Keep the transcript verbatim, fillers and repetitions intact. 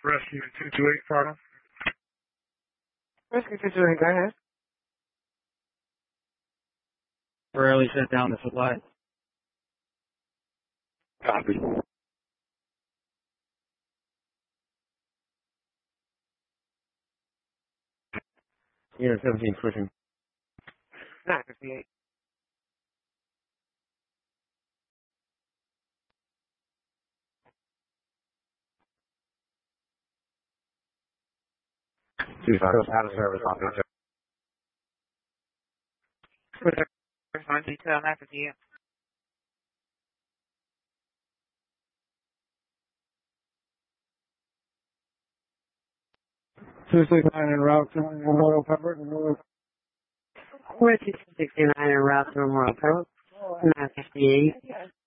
Rescue two two eight, final. Rescue two two eight, go ahead. Rarely shut down the supply. Copy. Unit seventeen, switching. nine fifty-eight. Two five, out of service on the On detail, nine fifty-eight. two six nine en route to Memorial Pepper. We're at two sixty-nine en route to Memorial Pepper. nine fifty-eight.